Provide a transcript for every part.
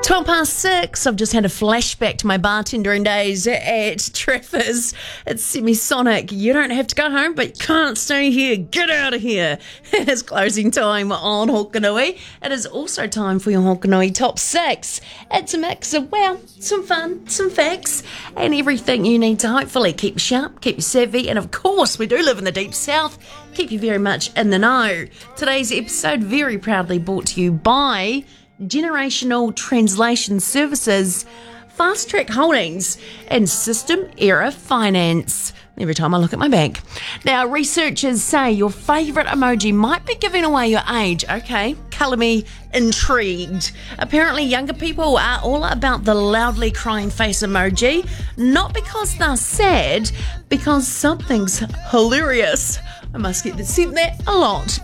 6:12. I've just had a flashback to my bartending days at Treffers. It's Semisonic. You don't have to go home, but you can't stay here. Get out of here. It is closing time on Hokanui. It is also time for your Hokanui Top 6. It's a mix of, well, some fun, some facts, and everything you need to hopefully keep you sharp, keep you savvy, and of course, we do live in the deep south, keep you very much in the know. Today's episode very proudly brought to you by Generational Translation Services, Fast Track Holdings, and System Era Finance. Every time I look at my bank. Now, researchers say your favourite emoji might be giving away your age. Okay, colour me intrigued. Apparently, younger people are all about the loudly crying face emoji, not because they're sad, because something's hilarious. I must get sent that a lot.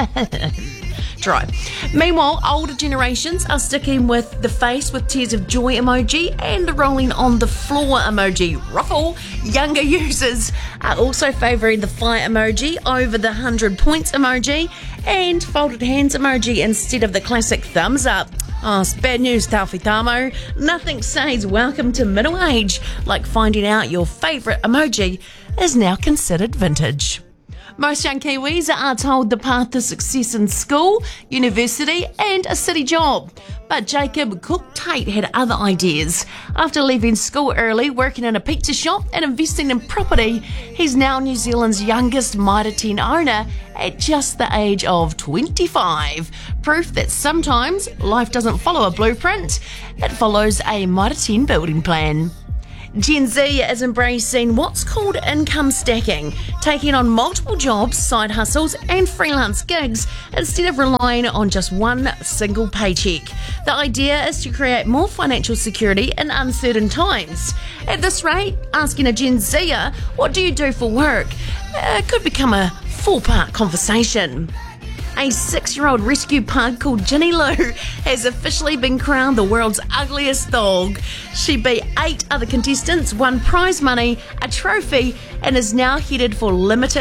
Dry. Meanwhile, older generations are sticking with the face with tears of joy emoji and the rolling on the floor emoji. Ruffle. Younger users are also favouring the fire emoji over the 100 points emoji and folded hands emoji instead of the classic thumbs up. Oh, it's bad news, Tauwhi Tamo. Nothing says welcome to middle age like finding out your favourite emoji is now considered vintage. Most young Kiwis are told the path to success in school, university and a city job. But Jacob Cook-Tate had other ideas. After leaving school early, working in a pizza shop and investing in property, he's now New Zealand's youngest Mitre 10 owner at just the age of 25. Proof that sometimes life doesn't follow a blueprint, it follows a Mitre 10 building plan. Gen Z is embracing what's called income stacking, taking on multiple jobs, side hustles and freelance gigs instead of relying on just one single paycheck. The idea is to create more financial security in uncertain times. At this rate, asking a Gen Zer, what do you do for work, could become a 4-part conversation. A 6-year-old rescue pug called Ginny Lou has officially been crowned the world's ugliest dog. She beat 8 other contestants, won prize money, a trophy, and is now headed for limited